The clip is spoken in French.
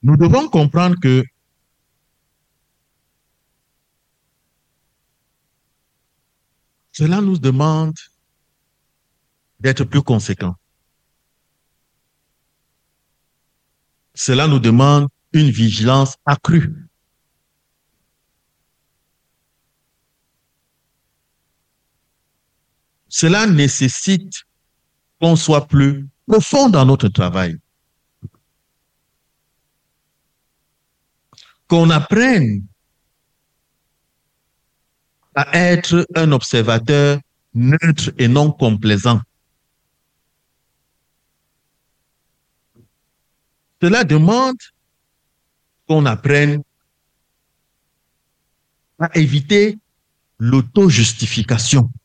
Nous devons comprendre que cela nous demande d'être plus conséquents. Cela nous demande une vigilance accrue. Cela nécessite qu'on soit plus profond dans notre travail. Qu'on apprenne à être un observateur neutre et non complaisant. Cela demande qu'on apprenne à éviter l'auto-justification.